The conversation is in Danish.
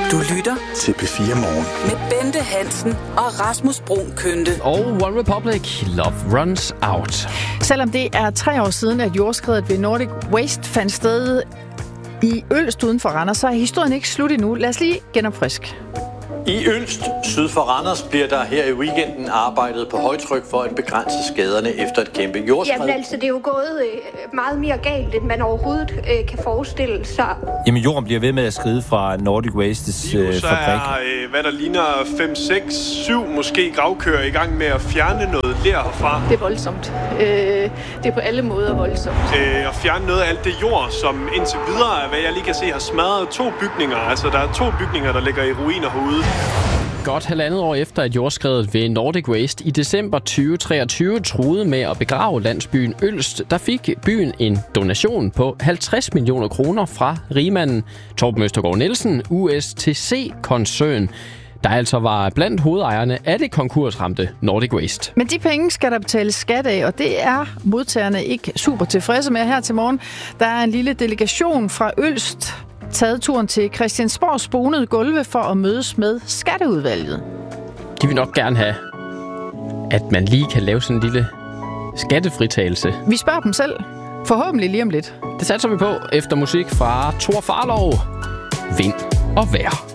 Du lytter til P4 Morgen med Bente Hansen og Rasmus Bruun Kønte. Og One Republic, Love Runs Out. Selvom det er 3 år siden, at jordskredet ved Nordic Waste fandt sted i Ølst uden for Randers, så er historien ikke slut endnu. Lad os lige genopfriske. I Ølst, syd for Randers, bliver der her i weekenden arbejdet på højtryk for at begrænse skaderne efter et kæmpe jordskred. Jamen altså, det er jo gået meget mere galt, end man overhovedet kan forestille sig. Jamen, jorden bliver ved med at skride fra Nordic Wastes fabrik. Så er, hvad der ligner 5, 6, 7 måske gravkører i gang med at fjerne noget ler herfra. Det er voldsomt. Det er på alle måder voldsomt. At fjerne noget af alt det jord, som indtil videre, hvad jeg lige kan se, har smadret 2 bygninger. Altså, der er 2 bygninger, der ligger i ruiner herude. Godt 1,5 år efter, at jordskredet ved Nordic Waste i december 2023 truede med at begrave landsbyen Ølst, der fik byen en donation på 50 millioner kroner fra rigmanden Torben Østergaard Nielsen, USTC-koncern, der altså var blandt hovedejerne af det konkursramte Nordic Waste. Men de penge skal der betales skat af, og det er modtagerne ikke super tilfredse med her til morgen. Der er en lille delegation fra Ølst, taget turen til Christiansborgs bonede gulve for at mødes med skatteudvalget. De vil nok gerne have, at man lige kan lave sådan en lille skattefritagelse. Vi spørger dem selv. Forhåbentlig lige om lidt. Det satser vi på efter musik fra Thor Farlov. Vind og vejr.